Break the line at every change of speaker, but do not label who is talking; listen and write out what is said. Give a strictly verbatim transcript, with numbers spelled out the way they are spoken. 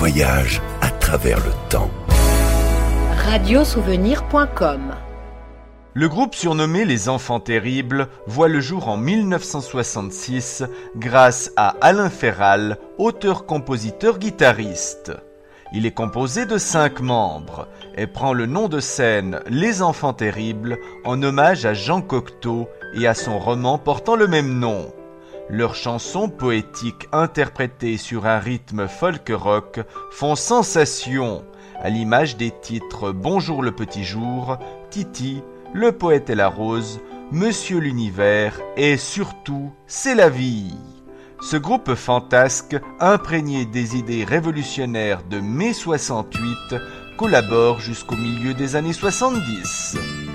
voyage à travers le temps.
radiosouvenir point com.
Le groupe surnommé Les Enfants Terribles voit le jour en mille neuf cent soixante-six grâce à Alain Ferral, auteur-compositeur-guitariste. Il est composé de cinq membres et prend le nom de scène Les Enfants Terribles en hommage à Jean Cocteau et à son roman portant le même nom. Leurs chansons poétiques interprétées sur un rythme folk-rock font sensation, à l'image des titres Bonjour le petit jour, Titi, Le poète et la rose, Monsieur l'univers et surtout C'est la vie. Ce groupe fantasque, imprégné des idées révolutionnaires de mai soixante-huit, collabore jusqu'au milieu des années soixante-dix.